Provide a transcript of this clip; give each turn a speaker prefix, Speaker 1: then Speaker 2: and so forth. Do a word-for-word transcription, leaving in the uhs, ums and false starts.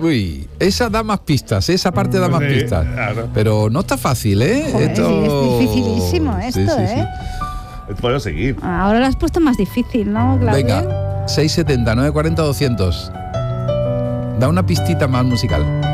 Speaker 1: Uy, esa da más pistas, esa parte da más
Speaker 2: Sí,
Speaker 1: pistas.
Speaker 2: claro.
Speaker 1: Pero no está fácil, ¿eh?
Speaker 3: Joder,
Speaker 1: esto...
Speaker 3: sí, es dificilísimo esto,
Speaker 1: Sí, sí,
Speaker 3: ¿eh?
Speaker 2: Puedo seguir.
Speaker 3: Ahora lo has puesto más difícil, ¿no,
Speaker 1: sí.
Speaker 3: Claudia?
Speaker 1: Venga, seiscientos setenta, novecientos cuarenta, doscientos. Da una pistita más musical.